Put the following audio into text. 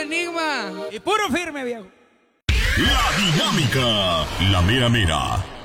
Enigma. Y puro firme, viejo. La dinámica, la mera mera.